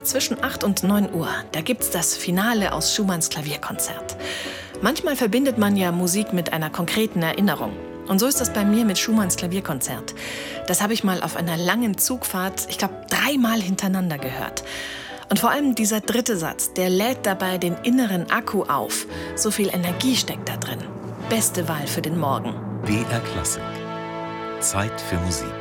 Zwischen 8 und 9 Uhr, da gibt's das Finale aus Schumanns Klavierkonzert. Manchmal verbindet man ja Musik mit einer konkreten Erinnerung. Und so ist das bei mir mit Schumanns Klavierkonzert. Das habe ich mal auf einer langen Zugfahrt, ich glaube 3-mal hintereinander gehört. Und vor allem dieser dritte Satz, der lädt dabei den inneren Akku auf. So viel Energie steckt da drin. Beste Wahl für den Morgen. BR Klassik. Zeit für Musik.